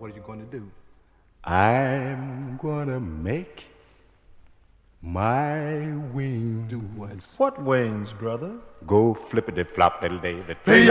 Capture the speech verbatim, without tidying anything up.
What are you going to do? I'm gonna make my wings. Do what? What wings, brother? Go flippity flop little David. Hey,